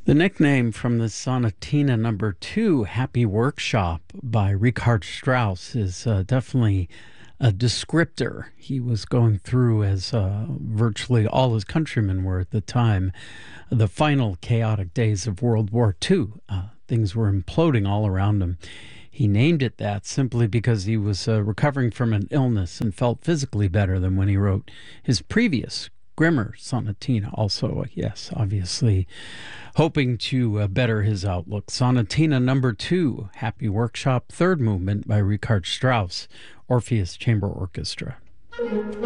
The nickname from the Sonatina Number 2, Happy Workshop by Richard Strauss, is definitely a descriptor he was going through, as virtually all his countrymen were at the time. The final chaotic days of World War II. Things were imploding all around him. He named it that simply because he was recovering from an illness and felt physically better than when he wrote his previous grimmer sonatina. Also, yes, obviously hoping to better his outlook. Sonatina Number 2, Happy Workshop, third movement by Richard Strauss, Orpheus Chamber Orchestra.